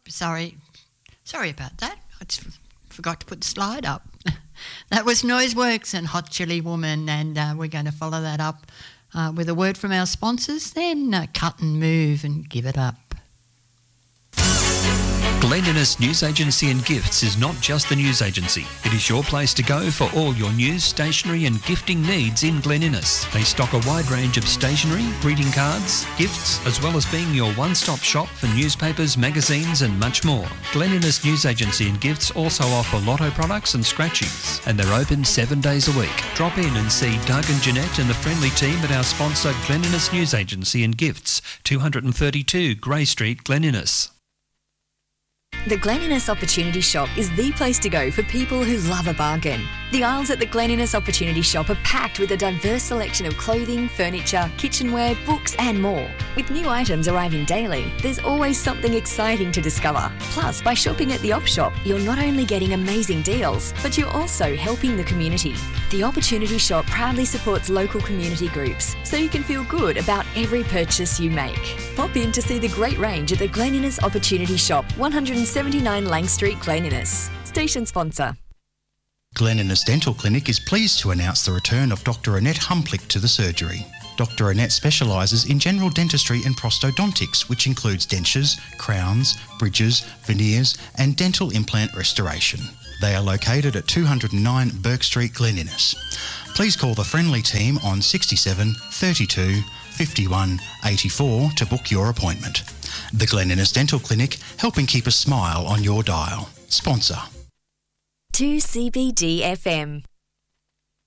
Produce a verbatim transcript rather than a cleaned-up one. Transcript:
sorry, sorry about that. I just forgot to put the slide up. That was Noiseworks and Hot Chili Woman, and uh, we're going to follow that up uh, with a word from our sponsors, then uh, cut and move and give it up. Glen Innes News Agency and Gifts is not just the news agency. It is your place to go for all your news, stationery and gifting needs in Glen Innes. They stock a wide range of stationery, greeting cards, gifts, as well as being your one-stop shop for newspapers, magazines and much more. Glen Innes News Agency and Gifts also offer lotto products and scratchies, and they're open seven days a week. Drop in and see Doug and Jeanette and the friendly team at our sponsor Glen Innes News Agency and Gifts, two thirty-two Grey Street, Glen Innes. The Glen Innes Opportunity Shop is the place to go for people who love a bargain. The aisles at the Glen Innes Opportunity Shop are packed with a diverse selection of clothing, furniture, kitchenware, books and more. With new items arriving daily, there's always something exciting to discover. Plus, by shopping at the Op Shop, you're not only getting amazing deals, but you're also helping the community. The Opportunity Shop proudly supports local community groups, so you can feel good about every purchase you make. Pop in to see the great range at the Glen Innes Opportunity Shop, one seventy-nine Lang Street, Glen Innes. Station sponsor. Glen Innes Dental Clinic is pleased to announce the return of Doctor Annette Humplick to the surgery. Doctor Annette specialises in general dentistry and prosthodontics, which includes dentures, crowns, bridges, veneers and dental implant restoration. They are located at two oh nine Burke Street, Glen Innes. Please call the friendly team on sixty-seven thirty-two fifty-one eighty-four to book your appointment. The Glen Innes Dental Clinic, helping keep a smile on your dial. Sponsor. two C B D F M.